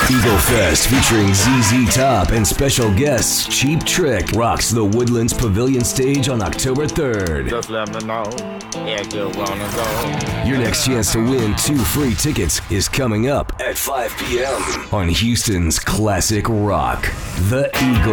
Eagle Fest featuring ZZ Top and special guests Cheap Trick rocks the Woodlands Pavilion stage on October 3rd. Just let me know if you wanna go. Your next chance to win 2 free tickets is coming up at 5 p.m. on Houston's Classic Rock, The Eagle.